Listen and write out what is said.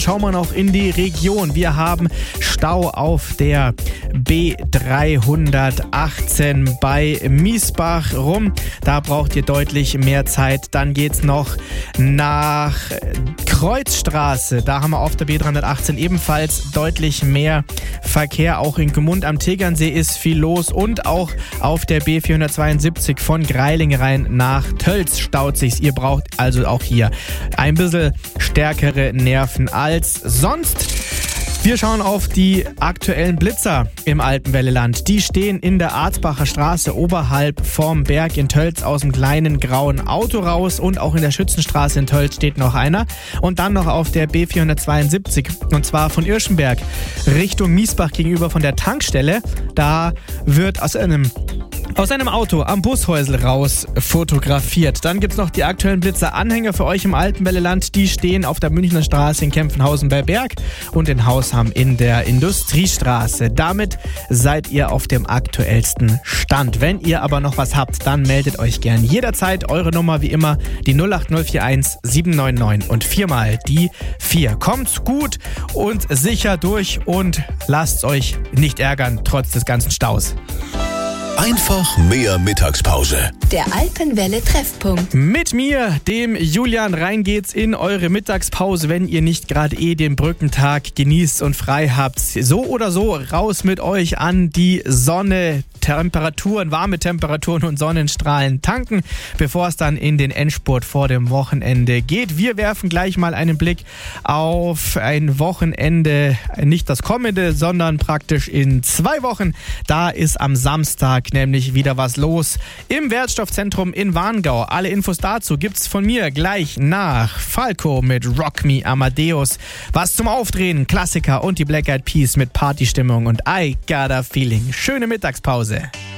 schauen wir noch in die Region. Wir haben Stau auf der B318 bei Miesbach rum. Da braucht ihr deutlich mehr Zeit. Dann geht's noch nach Kreuzstraße. Da haben wir auf der B318 ebenfalls deutlich mehr Verkehr. Auch in Gmund am Tegernsee ist viel los und auch auf der B472 von Greilingerain nach Tölz staut sich's. Ihr braucht also auch hier ein bisschen stärkere Nerven als sonst. Wir schauen auf die aktuellen Blitzer im Alpenwelleland. Die stehen in der Arzbacher Straße oberhalb vom Berg in Tölz aus dem kleinen grauen Auto raus und auch in der Schützenstraße in Tölz steht noch einer. Und dann noch auf der B472 und zwar von Irschenberg Richtung Miesbach gegenüber von der Tankstelle. Da wird aus einem Auto am Bushäusl raus fotografiert. Dann gibt's noch die aktuellen Blitzer-Anhänger für euch im Alpenwelleland. Die stehen auf der Münchner Straße in Kempfenhausen bei Berg und in Hausham in der Industriestraße. Damit seid ihr auf dem aktuellsten Stand. Wenn ihr aber noch was habt, dann meldet euch gern jederzeit. Eure Nummer wie immer die 08041 799 und 4-mal die 4. Kommt gut und sicher durch und lasst euch nicht ärgern, trotz des ganzen Staus. Einfach mehr Mittagspause. Der Alpenwelle-Treffpunkt. Mit mir, dem Julian, rein geht's in eure Mittagspause, wenn ihr nicht gerade den Brückentag genießt und frei habt. So oder so, raus mit euch an die Sonne. Temperaturen, warme Temperaturen und Sonnenstrahlen tanken, bevor es dann in den Endspurt vor dem Wochenende geht. Wir werfen gleich mal einen Blick auf ein Wochenende, nicht das kommende, sondern praktisch in 2 Wochen. Da ist am Samstag nämlich wieder was los im Wertstoffzentrum in Warngau. Alle Infos dazu gibt's von mir gleich nach Falco mit Rock Me Amadeus. Was zum Aufdrehen, Klassiker und die Black Eyed Peas mit Partystimmung und I Got a Feeling. Schöne Mittagspause.